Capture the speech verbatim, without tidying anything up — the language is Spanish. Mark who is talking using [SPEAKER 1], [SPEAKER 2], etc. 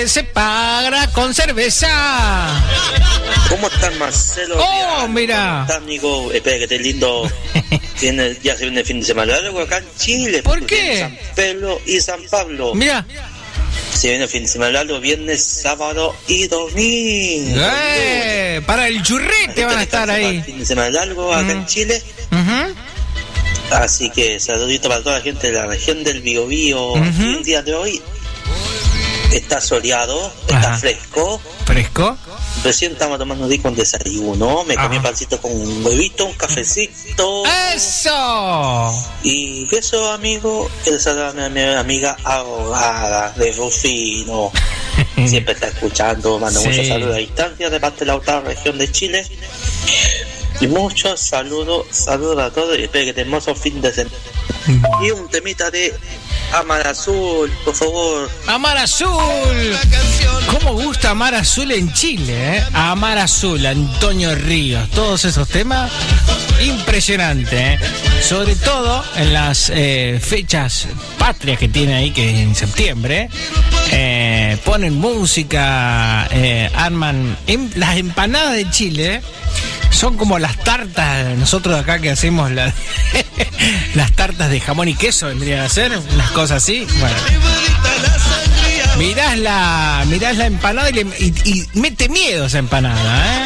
[SPEAKER 1] Se paga con cerveza.
[SPEAKER 2] ¿Cómo estás, Marcelo?
[SPEAKER 1] Oh, mira.
[SPEAKER 2] ¿Cómo estás, amigo? Espera que esté lindo. Tiene, ya se viene el fin de semana largo acá en Chile.
[SPEAKER 1] ¿Por qué?
[SPEAKER 2] San Pedro y San Pablo.
[SPEAKER 1] Mira.
[SPEAKER 2] Se viene el fin de semana largo, viernes, sábado y domingo.
[SPEAKER 1] Eh, para el churrete van a estar ahí.
[SPEAKER 2] El fin de semana largo acá mm. en Chile.
[SPEAKER 1] Uh-huh.
[SPEAKER 2] Así que saludito para toda la gente de la región del Biobío. Uh-huh. Aquí el día de hoy está soleado, está Ajá. fresco.
[SPEAKER 1] ¿Fresco?
[SPEAKER 2] Recién estamos tomando rico un desayuno. Me Ajá. comí un pancito con un huevito, un cafecito.
[SPEAKER 1] ¡Eso!
[SPEAKER 2] Y eso, amigo, esa es mi amiga abogada de Rufino. Siempre está escuchando, manda sí. muchos saludos a distancia de parte de la otra región de Chile. Y muchos saludos, saludos a todos. Y espero que tengamos un fin de semana. Y un temita de Amar Azul, por favor.
[SPEAKER 1] Amar Azul. ¿Cómo gusta Amar Azul en Chile? Eh? Amar Azul, Antonio Ríos. Todos esos temas, impresionante. ¿eh? Sobre todo en las eh, fechas patrias que tiene ahí, que es en septiembre. Eh, ponen música, eh, arman em, las empanadas de Chile. Son como las tartas, nosotros acá que hacemos la, las tartas de jamón y queso, vendrían a ser unas cosas así. Bueno, mirás la, mirás la empanada y, le, y, y mete miedo esa empanada, ¿eh?